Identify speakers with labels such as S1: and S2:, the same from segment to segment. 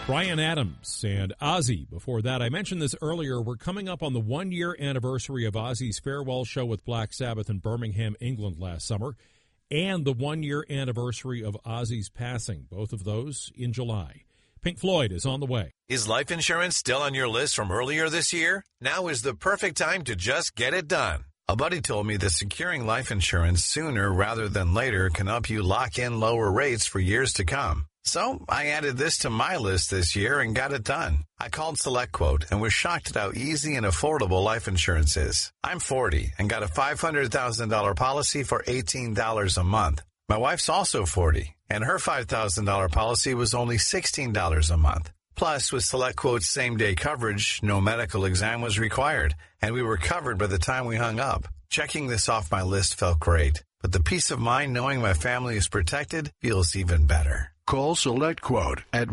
S1: Bryan Adams and Ozzy. Before that, I mentioned this earlier. We're coming up on the one-year anniversary of Ozzy's farewell show with Black Sabbath in Birmingham, England last summer, and the one-year anniversary of Ozzy's passing, both of those in July. Pink Floyd is on the way.
S2: Is life insurance still on your list from earlier this year? Now is the perfect time to just get it done. A buddy told me that securing life insurance sooner rather than later can help you lock in lower rates for years to come. So I added this to my list this year and got it done. I called SelectQuote and was shocked at how easy and affordable life insurance is. I'm 40 and got a $500,000 policy for $18 a month. My wife's also 40, and her $5,000 policy was only $16 a month. Plus, with SelectQuote's same-day coverage, no medical exam was required, and we were covered by the time we hung up. Checking this off my list felt great, but the peace of mind knowing my family is protected feels even better.
S3: Call SelectQuote at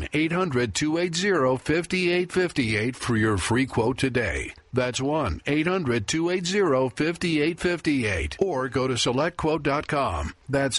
S3: 1-800-280-5858 for your free quote today. That's 1-800-280-5858. Or go to SelectQuote.com. That's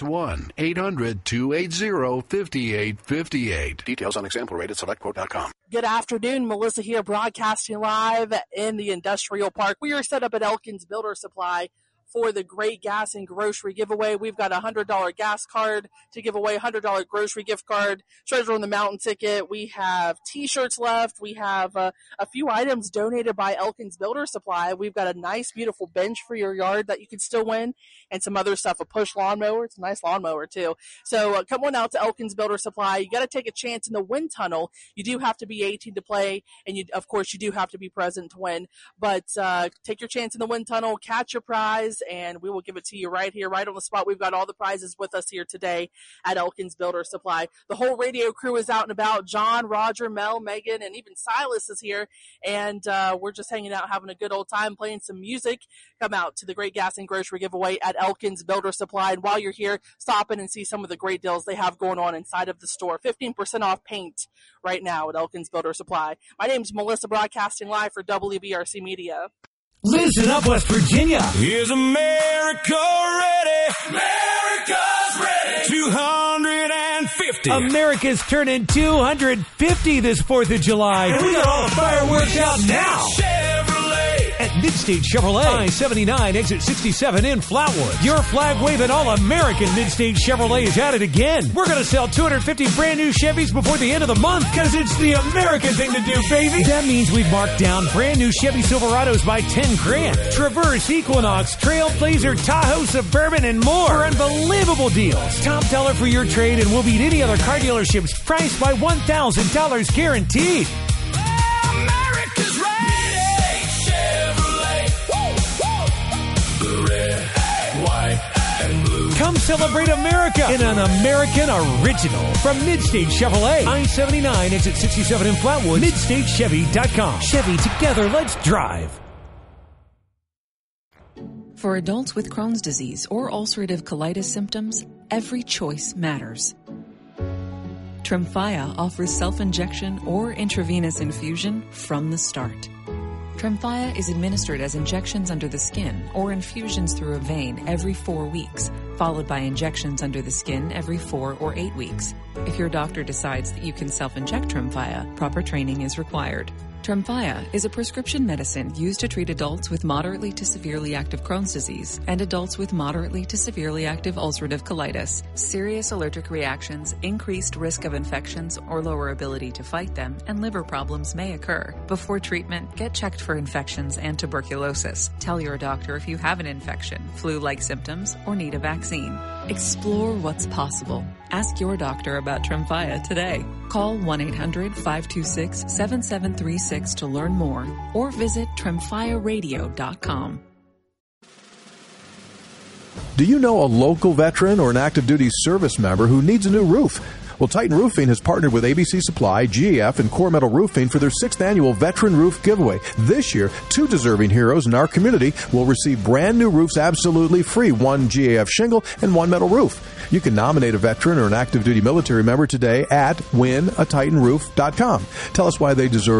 S3: 1-800-280-5858. Details on example rate at SelectQuote.com.
S4: Good afternoon. Melissa here, broadcasting live in the industrial park. We are set up at Elkins Builder Supply for the great gas and grocery giveaway. We've got a $100 gas card to give away, a $100 grocery gift card, Treasure on the Mountain ticket. We have T-shirts left. We have a few items donated by Elkins Builder Supply. We've got a nice, beautiful bench for your yard that you can still win, and some other stuff, a push lawnmower. It's a nice lawnmower, too. So come on out to Elkins Builder Supply. You got to take a chance in the wind tunnel. You do have to be 18 to play, and of course, you do have to be present to win. But take your chance in the wind tunnel, catch your prize, and we will give it to you right here, right on the spot. We've got all the prizes with us here today at Elkins Builder Supply. The whole radio crew is out and about. John, Roger, Mel, Megan, and even Silas is here, and we're just hanging out, having a good old time, playing some music. Come out to the Great Gas and Grocery Giveaway at Elkins Builder Supply, and while you're here, stop in and see some of the great deals they have going on inside of the store. 15% off paint right now at Elkins Builder Supply. My name's Melissa, broadcasting live for WBRC Media.
S5: Listen up, West Virginia.
S6: Is America ready? America's ready. 250.
S5: America's turning 250 this 4th of July.
S6: And we got all the fireworks out now.
S5: At Midstate Chevrolet, I-79, exit 67 in Flatwood. Your flag-waving all-American Midstate Chevrolet is at it again. We're going to sell 250 brand-new Chevys before the end of the month because it's the American thing to do, baby. That means we've marked down brand-new Chevy Silverados by $10,000. Traverse, Equinox, Trailblazer, Tahoe, Suburban, and more for unbelievable deals. Top dollar for your trade, and we'll beat any other car dealerships priced by $1,000 guaranteed.
S6: America's ready.
S5: Come celebrate America in an American original from Midstate Chevrolet. I-79, exit 67 in Flatwood. MidstateChevy.com. Chevy, together, let's drive.
S7: For adults with Crohn's disease or ulcerative colitis symptoms, every choice matters. Tremfya offers self-injection or intravenous infusion from the start. Tremfya is administered as injections under the skin or infusions through a vein every 4 weeks, followed by injections under the skin every 4 or 8 weeks. If your doctor decides that you can self-inject Tremfya, proper training is required. Tremfya is a prescription medicine used to treat adults with moderately to severely active Crohn's disease and adults with moderately to severely active ulcerative colitis. Serious allergic reactions, increased risk of infections or lower ability to fight them, and liver problems may occur. Before treatment, get checked for infections and tuberculosis. Tell your doctor if you have an infection, flu-like symptoms, or need a vaccine. Explore what's possible. Ask your doctor about Tremfya today. Call 1-800-526-7736 to learn more or visit TremfyaRadio.com.
S8: Do you know a local veteran or an active duty service member who needs a new roof? Well, Titan Roofing has partnered with ABC Supply, GAF, and Core Metal Roofing for their 6th annual Veteran Roof Giveaway. This year, 2 deserving heroes in our community will receive brand new roofs absolutely free, 1 GAF shingle and 1 metal roof. You can nominate a veteran or an active duty military member today at winatitanroof.com. Tell us why they deserve